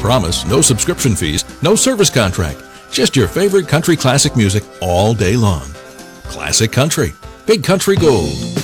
promise, no subscription fees, no service contract. Just your favorite country classic music all day long. Classic Country. Big Country Gold.